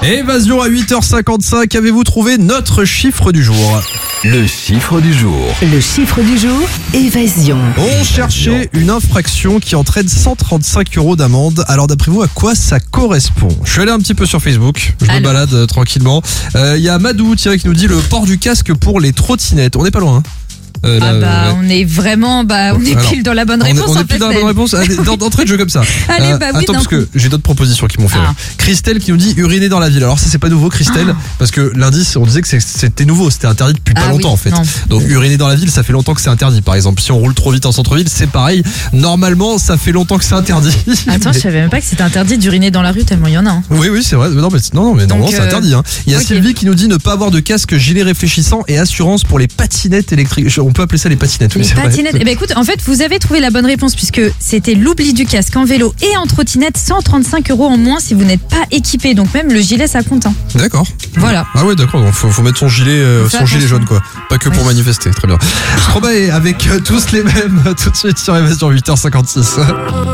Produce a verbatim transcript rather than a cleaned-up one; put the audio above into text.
Évasion à huit heures cinquante-cinq, avez-vous trouvé notre chiffre du jour? Le chiffre du jour. Le chiffre du jour, évasion. On cherchait une infraction qui entraîne cent trente-cinq euros d'amende. Alors d'après vous, à quoi ça correspond? Je suis allé un petit peu sur Facebook, je Alors. me balade euh, tranquillement. Il euh, y a Madou tiens, qui nous dit le port du casque pour les trottinettes. On n'est pas loin. Hein. Euh, Ah là, bah ouais. on est vraiment bah on est Alors, pile dans la bonne On est, réponse on est en pile fait, dans la Seb. bonne réponse. Allez, d'en- d'entrée de jeu comme ça. Allez, Euh, bah oui, attends, d'un parce que coup. j'ai d'autres propositions qui m'ont fait Ah. rire. Christelle qui nous dit uriner dans la ville. Alors ça c'est pas nouveau Christelle, Ah. parce que l'indice on disait que c'est- c'était nouveau, c'était interdit depuis pas Ah longtemps oui, en fait. non. Donc uriner dans la ville, ça fait longtemps que c'est interdit. Par exemple, si on roule trop vite en centre-ville, c'est pareil. Normalement, ça fait longtemps que c'est interdit. Attends, je savais même pas que c'était interdit d'uriner dans la rue tellement il y en a. hein. Oui, oui, c'est vrai. Non, mais, non, non, mais Donc, non, c'est euh, interdit. Hein. Il y a ok. Sylvie qui nous dit ne pas avoir de casque, gilet réfléchissant et assurance pour les patinettes électriques. On peut appeler ça les patinettes. oui, Les c'est vrai. patinettes. Eh ben écoute, en fait, vous avez trouvé la bonne réponse puisque c'était l'oubli du casque en vélo et en trottinette, cent trente-cinq euros en moins si vous n'êtes pas équipé. Donc même le gilet, ça compte. hein. D'accord. Voilà. Ah ouais, d'accord. Donc faut, faut mettre son gilet, euh, Fais son gilet attention. jaune, quoi. Pas que pour Oui. manifester. Très bien. Stromae avec euh, tous les mêmes. Tout de suite sur Évasion huit heures cinquante-six.